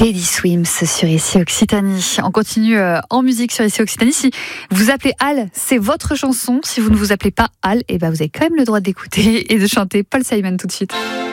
Teddy Swims sur Ici Occitanie. On continue en musique sur Ici Occitanie. Si vous appelez Al, c'est votre chanson. Si vous ne vous appelez pas Al, vous avez quand même le droit d'écouter et de chanter Paul Simon tout de suite.